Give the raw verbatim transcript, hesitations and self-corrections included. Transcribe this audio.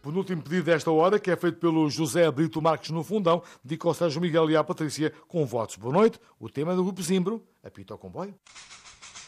Penúltimo pedido desta hora, que é feito pelo José Brito Marques no Fundão, dedica ao Sérgio Miguel e à Patrícia com votos. Boa noite. O tema é do Grupo Zimbro. Apita ao comboio.